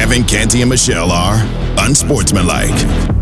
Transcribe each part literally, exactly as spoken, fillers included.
Kevin, Canty, and Michelle are unsportsmanlike.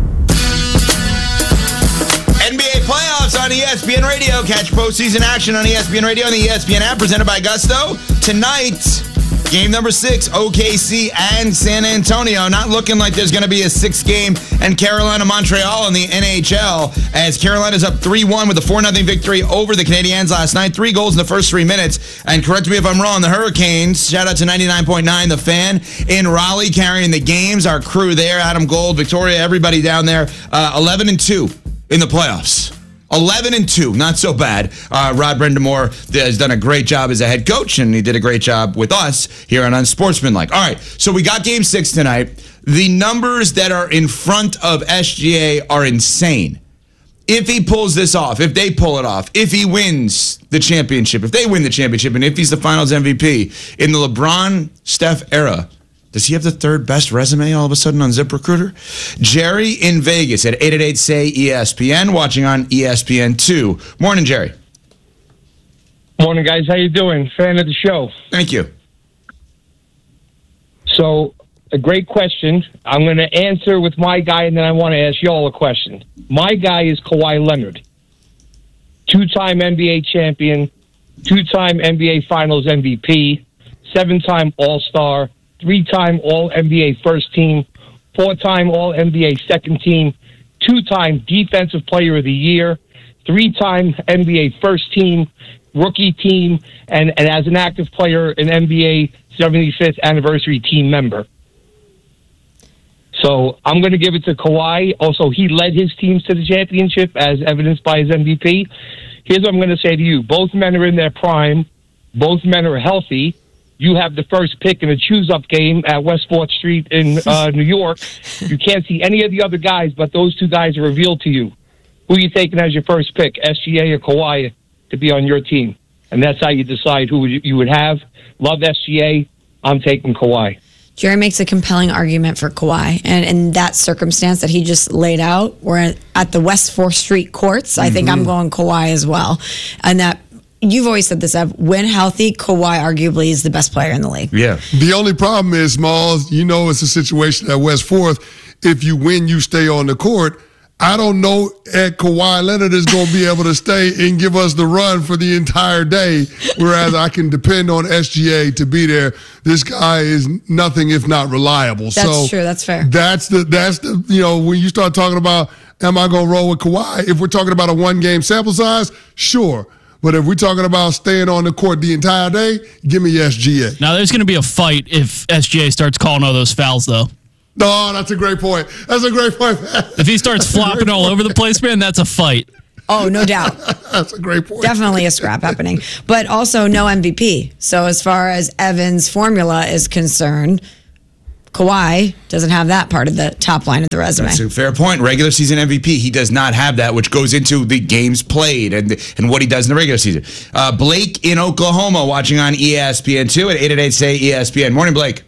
N B A playoffs on E S P N Radio. Catch postseason action on E S P N Radio and the E S P N app, presented by Gusto. Tonight, game number six, O K C and San Antonio. Not looking like there's going to be a sixth game, and Carolina-Montreal in the N H L, as Carolina's up three one with a four nothing victory over the Canadiens last night. Three goals in the first three minutes. And correct me if I'm wrong, the Hurricanes, shout out to ninety-nine point nine, The Fan, in Raleigh, carrying the games. Our crew there, Adam Gold, Victoria, everybody down there, uh, eleven and two in the playoffs. eleven and two, not so bad. Uh, Rod Brindamore has done a great job as a head coach, and he did a great job with us here on Unsportsmanlike. All right, so we got game six tonight. The numbers that are in front of S G A are insane. If he pulls this off, if they pull it off, if he wins the championship, if they win the championship, and if he's the finals M V P in the LeBron-Steph era, does he have the third best resume all of a sudden on ZipRecruiter? Jerry in Vegas at eight eight eight, S A Y, E S P N, watching on E S P N two. Morning, Jerry. Morning, guys. How you doing? Fan of the show. Thank you. So, a great question. I'm going to answer with my guy, and then I want to ask y'all a question. My guy is Kawhi Leonard. Two-time N B A champion, two-time N B A Finals M V P, seven-time All-Star, three-time All-N B A First Team, four-time All-N B A Second Team, two-time Defensive Player of the Year, three-time N B A First Team, Rookie Team, and, and as an active player, an N B A seventy-fifth Anniversary Team member. So I'm going to give it to Kawhi. Also, he led his teams to the championship, as evidenced by his M V P. Here's what I'm going to say to you. Both men are in their prime. Both men are healthy. You have the first pick in a choose-up game at West fourth Street in uh, New York. You can't see any of the other guys, but those two guys are revealed to you. Who are you taking as your first pick, S G A or Kawhi, to be on your team? And that's how you decide who you would have. Love S G A. I'm taking Kawhi. Jerry makes a compelling argument for Kawhi. And in that circumstance that he just laid out, we're at the West fourth Street courts. Mm-hmm. I think I'm going Kawhi as well. And that, you've always said this, Ev, when healthy, Kawhi arguably is the best player in the league. Yeah. The only problem is, Smalls, you know it's a situation at West fourth. If you win, you stay on the court. I don't know if Kawhi Leonard is going to be able to stay and give us the run for the entire day, whereas I can depend on S G A to be there. This guy is nothing if not reliable. That's so true. That's fair. That's the, that's the, you know, when you start talking about, am I going to roll with Kawhi? If we're talking about a one-game sample size, sure. But if we're talking about staying on the court the entire day, give me S G A. Now, there's going to be a fight if S G A starts calling all those fouls, though. No, that's a great point. That's a great point. If he starts flopping all over the place, man, that's a fight. Oh, no doubt. That's a great point. Definitely a scrap happening. But also no M V P. So as far as Evan's formula is concerned, Kawhi doesn't have that part of the top line of the resume. That's a fair point. Regular season M V P, he does not have that, which goes into the games played and and what he does in the regular season. Uh, Blake in Oklahoma, watching on E S P N two at eight eight eight, S A Y, E S P N. Morning, Blake.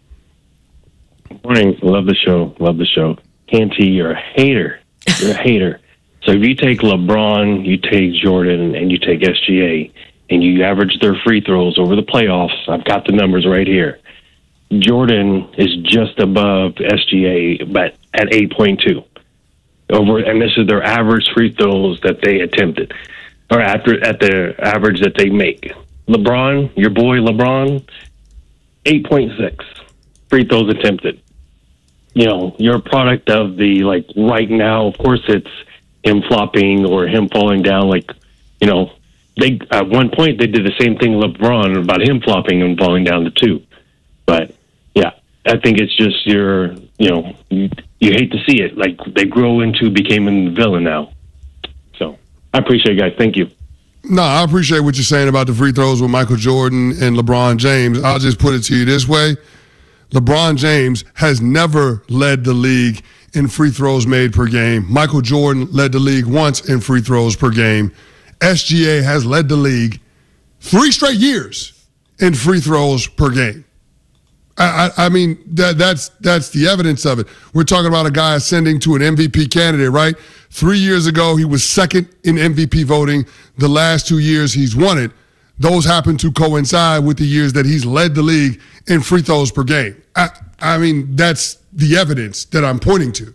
Morning. Love the show. Love the show. Canty, you're a hater. You're a hater. So if you take LeBron, you take Jordan, and you take S G A, and you average their free throws over the playoffs, I've got the numbers right here. Jordan is just above S G A, but at eight point two. Over, and this is their average free throws that they attempted, or after at the average that they make. LeBron, your boy LeBron, eight point six free throws attempted. You know, you're a product of the, like, right now, of course it's him flopping or him falling down. Like, you know, they at one point they did the same thing with LeBron about him flopping and falling down to two. But, yeah, I think it's just your, you know, you, you hate to see it. Like, they grow into becoming the villain now. So, I appreciate it, guys. Thank you. No, I appreciate what you're saying about the free throws with Michael Jordan and LeBron James. I'll just put it to you this way. LeBron James has never led the league in free throws made per game. Michael Jordan led the league once in free throws per game. S G A has led the league three straight years in free throws per game. I, I, I mean, that, that's that's the evidence of it. We're talking about a guy ascending to an M V P candidate, right? Three years ago, he was second in M V P voting. The last two years, he's won it. Those happen to coincide with the years that he's led the league in free throws per game. I, I mean, that's the evidence that I'm pointing to.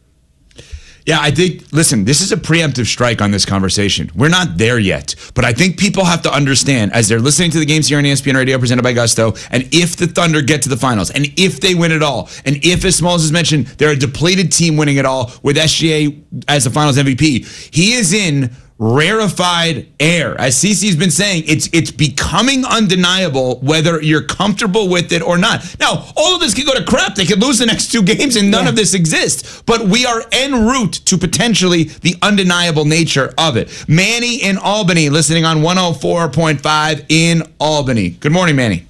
Yeah, I think, listen, this is a preemptive strike on this conversation. We're not there yet, but I think people have to understand as they're listening to the games here on E S P N Radio presented by Gusto, and if the Thunder get to the finals, and if they win it all, and if, as Smalls has mentioned, they're a depleted team winning it all with S G A as the finals M V P, he is in rarefied air. As Cece's been saying, it's it's becoming undeniable whether you're comfortable with it or not. Now, all of this could go to crap. They could lose the next two games and none yeah. of this exists. But we are en route to potentially the undeniable nature of it. Manny in Albany, listening on one oh four point five in Albany. Good morning, Manny.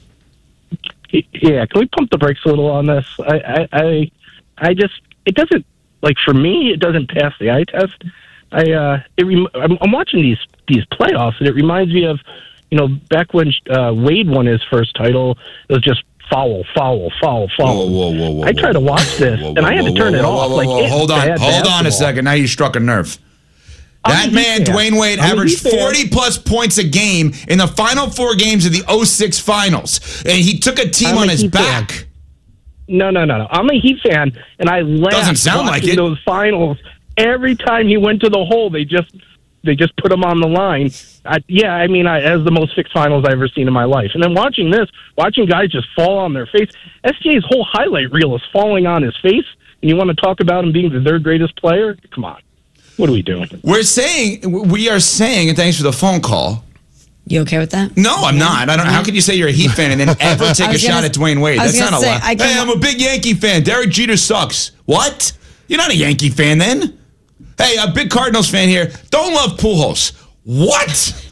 Yeah, can we pump the brakes a little on this? I, I, I, I just, it doesn't, like for me, it doesn't pass the eye test. I uh, it rem- I'm, I'm watching these these playoffs, and it reminds me of, you know, back when uh, Wade won his first title. It was just foul, foul, foul, foul. Whoa, whoa, whoa, whoa! I tried to watch this, whoa, whoa, and I had to turn whoa, whoa, it off. Whoa, whoa, like, whoa, hold on, hold basketball. on a second. Now you struck a nerve. That man, Dwayne Wade, averaged forty plus points a game in the final four games of the oh six finals, and he took a team I'm on a his Heat back. Fan. No, no, no, no. I'm a Heat fan, and I laughed Doesn't sound like it. Those finals. Every time he went to the hole, they just they just put him on the line. I, yeah, I mean, I, as the most fixed finals I've ever seen in my life. And then watching this, watching guys just fall on their face. S G A's whole highlight reel is falling on his face, and you want to talk about him being the third greatest player? Come on. What are we doing? We're saying, we are saying, and thanks for the phone call. You okay with that? No, I'm not. I don't. How can you say you're a Heat fan and then ever take a shot gonna, at Dwayne Wade? That's not a lot. Hey, I'm a big Yankee fan. Derek Jeter sucks. What? You're not a Yankee fan then? Hey, a big Cardinals fan here. Don't love Pujols. What?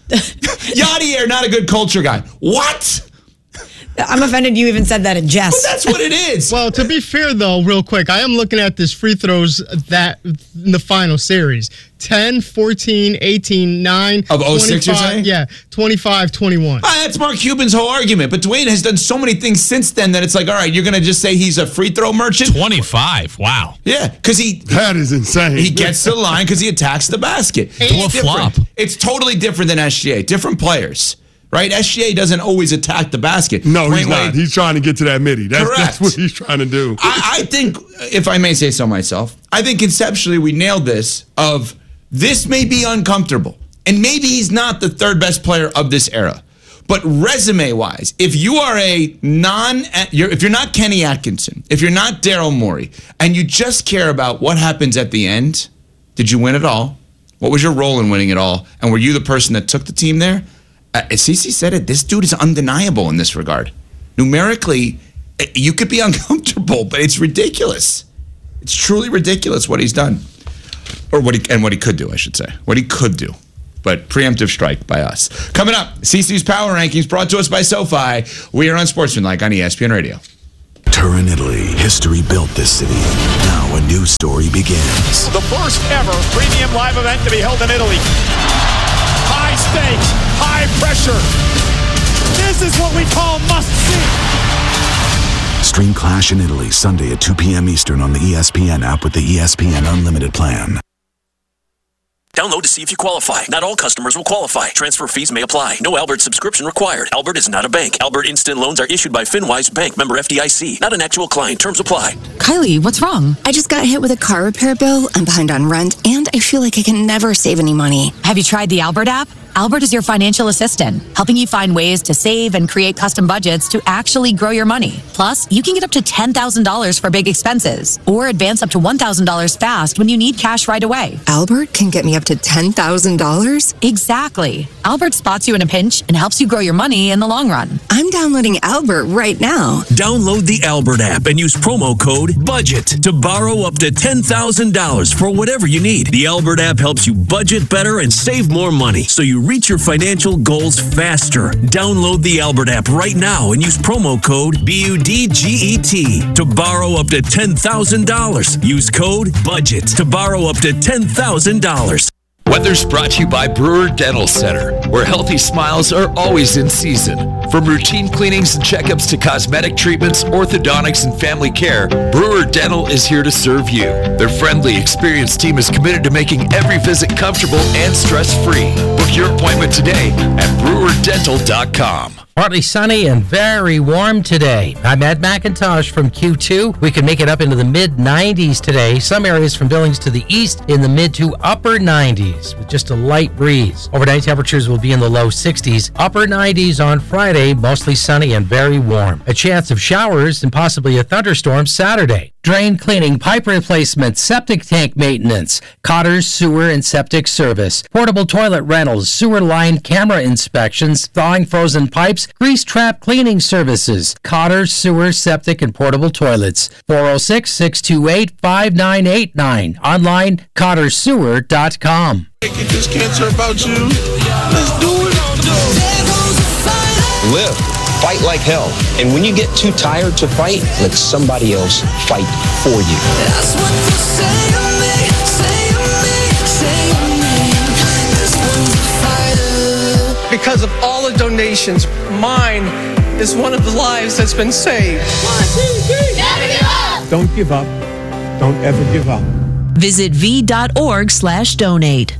Yadier, not a good culture guy. What? I'm offended you even said that in jest. But that's what it is. Well, to be fair, though, real quick, I am looking at this free throws that in the final series. ten, fourteen, eighteen, nine. Of oh six, you're saying? Yeah, twenty-five, twenty-one. Ah, that's Mark Cuban's whole argument. But Dwayne has done so many things since then that it's like, all right, you're going to just say he's a free throw merchant? twenty-five. Wow. Yeah, because he... That is insane. He gets to the line because he attacks the basket. It's a flop. It's totally different than S G A. Different players. Right? S G A doesn't always attack the basket. No, Dwayne he's not. Wade, He's trying to get to that midi. That's, Correct. that's what he's trying to do. I, I think, if I may say so myself, I think conceptually we nailed this of this may be uncomfortable. And maybe he's not the third best player of this era. But resume-wise, if you are a non, you're, if you're not Kenny Atkinson, if you're not Daryl Morey, and you just care about what happens at the end, did you win it all? What was your role in winning it all? And were you the person that took the team there? Uh, Cece said it. This dude is undeniable in this regard. Numerically, you could be uncomfortable, but it's ridiculous. It's truly ridiculous what he's done, or what he and what he could do. I should say what he could do. But preemptive strike by us. Coming up, Cece's Power Rankings brought to us by SoFi. We are on Sportsmanlike on E S P N Radio. Turin, Italy. History built this city. Now a new story begins. The first ever premium live event to be held in Italy. High stakes, high pressure. This is what we call must-see. Stream Clash in Italy Sunday at two p.m. Eastern on the E S P N app with the E S P N Unlimited plan. Download to see if you qualify. Not all customers will qualify. Transfer fees may apply. No Albert subscription required. Albert is not a bank. Albert Instant Loans are issued by FinWise Bank, member F D I C. Not an actual client. Terms apply. Kylie, what's wrong? I just got hit with a car repair bill. I'm behind on rent, and I feel like I can never save any money. Have you tried the Albert app? Albert is your financial assistant, helping you find ways to save and create custom budgets to actually grow your money. Plus, you can get up to ten thousand dollars for big expenses, or advance up to one thousand dollars fast when you need cash right away. Albert can get me up to ten thousand dollars? Exactly. Albert spots you in a pinch and helps you grow your money in the long run. I'm downloading Albert right now. Download the Albert app and use promo code BUDGET to borrow up to ten thousand dollars for whatever you need. The Albert app helps you budget better and save more money, so you reach your financial goals faster. Download the Albert app right now and use promo code B U D G E T to borrow up to ten thousand dollars. Use code BUDGET to borrow up to ten thousand dollars. Weather's brought to you by Brewer Dental Center, where healthy smiles are always in season. From routine cleanings and checkups to cosmetic treatments, orthodontics, and family care, Brewer Dental is here to serve you. Their friendly, experienced team is committed to making every visit comfortable and stress-free. Book your appointment today at brewer dental dot com. Partly sunny and very warm today. I'm Ed McIntosh from Q two. We can make it up into the mid nineties today. Some areas from Billings to the east in the mid to upper nineties with just a light breeze. Overnight temperatures will be in the low sixties. Upper nineties on Friday, mostly sunny and very warm. A chance of showers and possibly a thunderstorm Saturday. Drain cleaning, pipe replacement, septic tank maintenance, Cotter's sewer and septic service, portable toilet rentals, sewer line camera inspections, thawing frozen pipes, grease trap cleaning services, Cotter's sewer, septic, and portable toilets. four oh six, six two eight, five nine eight nine. Online, cotter sewer dot com. If this cancer about you, let's do it. Live. Fight like hell. And when you get too tired to fight, let somebody else fight for you. That's what you say to me, say to me, say to me. This one's a fighter. Because of all the donations, mine is one of the lives that's been saved. One, two, three. Never give up. Don't give up. Don't ever give up. Visit v.org slash donate.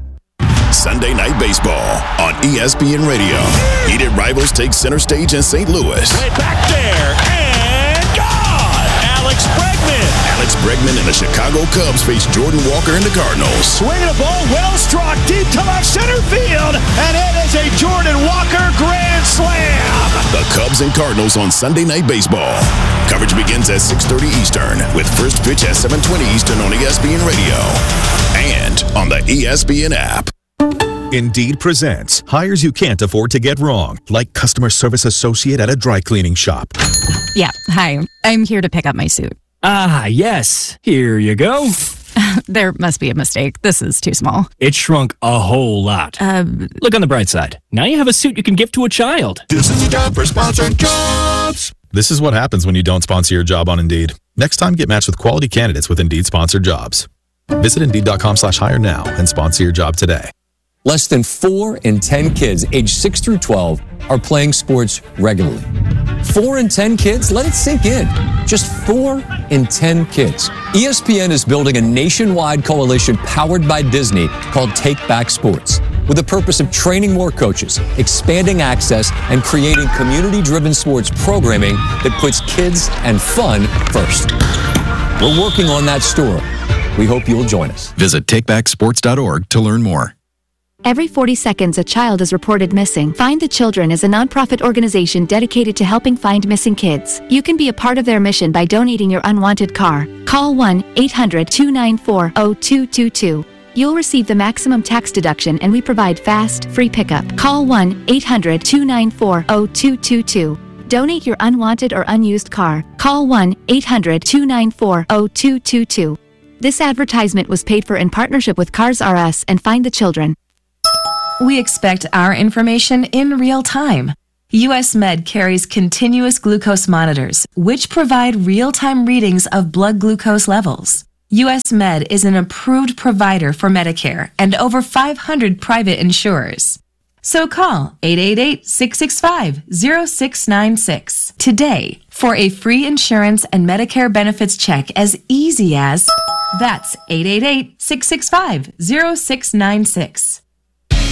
Sunday Night Baseball on E S P N Radio. Heated rivals take center stage in Saint Louis. Way back there, and gone! Alex Bregman. Alex Bregman and the Chicago Cubs face Jordan Walker and the Cardinals. Swinging a ball well struck deep to left center field, and it is a Jordan Walker grand slam. The Cubs and Cardinals on Sunday Night Baseball. Coverage begins at six thirty Eastern with first pitch at seven twenty Eastern on E S P N Radio and on the E S P N app. Indeed presents hires you can't afford to get wrong, like customer service associate at a dry cleaning shop. Yeah, hi. I'm here to pick up my suit. Ah, yes. Here you go. There must be a mistake. This is too small. It shrunk a whole lot. Uh, Look on the bright side. Now you have a suit you can give to a child. This is the job for sponsored jobs. This is what happens when you don't sponsor your job on Indeed. Next time, get matched with quality candidates with Indeed sponsored jobs. Visit Indeed.com slash hire now and sponsor your job today. Less than four in ten kids aged six through twelve are playing sports regularly. Four in ten kids? Let it sink in. Just four in ten kids. E S P N is building a nationwide coalition powered by Disney called Take Back Sports, with the purpose of training more coaches, expanding access, and creating community-driven sports programming that puts kids and fun first. We're working on that story. We hope you'll join us. Visit take back sports dot org to learn more. Every forty seconds, a child is reported missing. Find the Children is a nonprofit organization dedicated to helping find missing kids. You can be a part of their mission by donating your unwanted car. Call one eight hundred two nine four zero two two two. You'll receive the maximum tax deduction, and we provide fast, free pickup. Call one eight hundred two nine four zero two two two. Donate your unwanted or unused car. Call one eight hundred two nine four zero two two two. This advertisement was paid for in partnership with Cars R Us and Find the Children. We expect our information in real time. U S Med carries continuous glucose monitors, which provide real-time readings of blood glucose levels. U S Med is an approved provider for Medicare and over five hundred private insurers. So call eight eight eight, six six five, zero six nine six today for a free insurance and Medicare benefits check as easy as that's eight eight eight, six six five, zero six nine six.